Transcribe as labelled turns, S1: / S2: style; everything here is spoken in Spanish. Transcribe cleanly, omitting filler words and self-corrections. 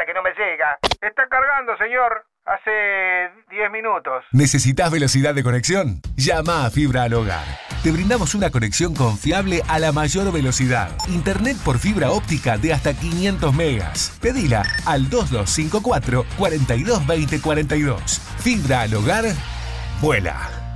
S1: pasa? Que no me llega. Está cargando, señor. Hace 10 minutos.
S2: ¿Necesitas velocidad de conexión? Llama a Fibra al Hogar. Te brindamos una conexión confiable a la mayor velocidad. Internet por fibra óptica de hasta 500 megas. Pedila al 2254 422042. Fibra al Hogar, vuela.